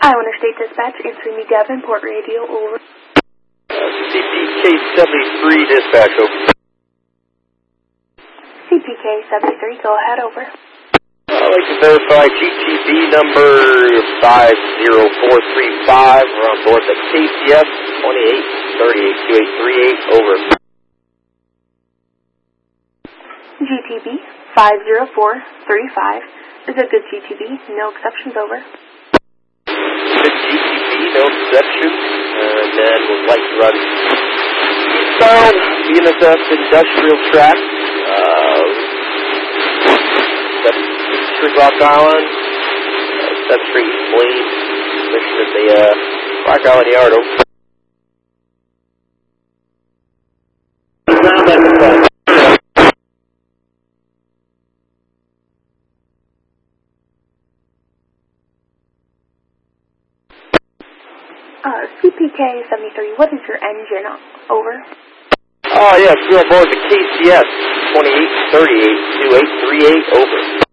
Iowa Interstate Dispatch, answering the Davenport radio, over. CPK-73 dispatch, over. CPK-73, go ahead, over. I'd like to verify GTB number 50435. We're on board the KCS 28382838, over. GTB 50435 is a good GTB, no exceptions, over. Good GTB, no exceptions, and then we'd like to run eastbound BNSF Industrial Track, Rock Island, 7th Street, East Blaine, mission at the Rock Island Yard, over. CPK-73, what is your engine, over? Oh, yes, we're on board the KCS 28382838, over.